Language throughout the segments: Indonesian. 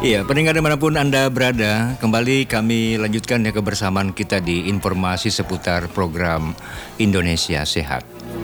Iya, pendengar dimanapun Anda berada, kembali kami lanjutkan ya kebersamaan kita di informasi seputar program Indonesia Sehat.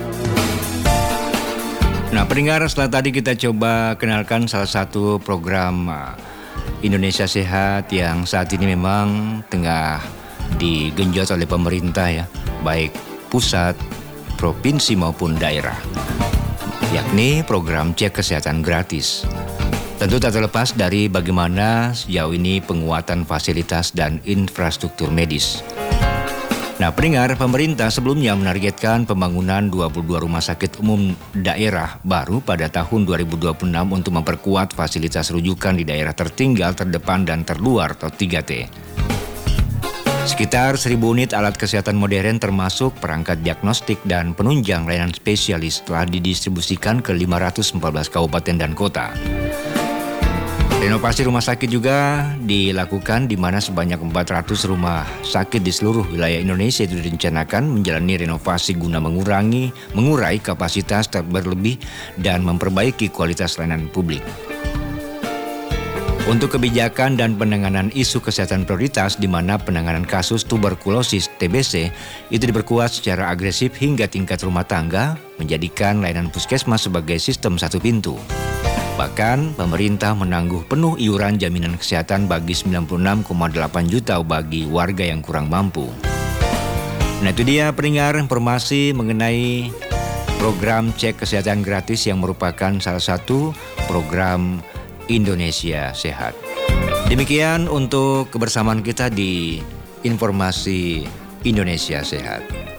Nah, pendengar, setelah tadi kita coba kenalkan salah satu program Indonesia Sehat yang saat ini memang tengah digenjot oleh pemerintah ya, baik pusat, provinsi maupun daerah, yakni program cek kesehatan gratis. Tentu tak terlepas dari bagaimana sejauh ini penguatan fasilitas dan infrastruktur medis. Nah, pendengar, pemerintah sebelumnya menargetkan pembangunan 22 rumah sakit umum daerah baru pada tahun 2026 untuk memperkuat fasilitas rujukan di daerah tertinggal, terdepan, dan terluar atau 3T. Sekitar 1.000 unit alat kesehatan modern termasuk perangkat diagnostik dan penunjang layanan spesialis telah didistribusikan ke 514 kabupaten dan kota. Renovasi rumah sakit juga dilakukan di mana sebanyak 400 rumah sakit di seluruh wilayah Indonesia itu direncanakan menjalani renovasi guna mengurai kapasitas berlebih dan memperbaiki kualitas layanan publik. Untuk kebijakan dan penanganan isu kesehatan prioritas di mana penanganan kasus tuberkulosis TBC itu diperkuat secara agresif hingga tingkat rumah tangga, menjadikan layanan puskesmas sebagai sistem satu pintu. Bahkan pemerintah menangguh penuh iuran jaminan kesehatan bagi 96,8 juta bagi warga yang kurang mampu. Nah, itu dia pendengar informasi mengenai program cek kesehatan gratis yang merupakan salah satu program Indonesia Sehat. Demikian untuk kebersamaan kita di informasi Indonesia Sehat.